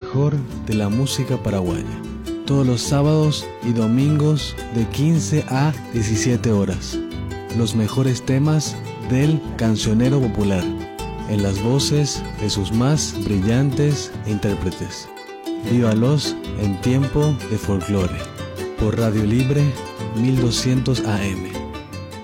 mejor de la música paraguaya. Todos los sábados y domingos de 15 a 17 horas. Los mejores temas del cancionero popular, en las voces de sus más brillantes intérpretes. Vívalos en tiempo de folclore, por Radio Libre 1200 AM.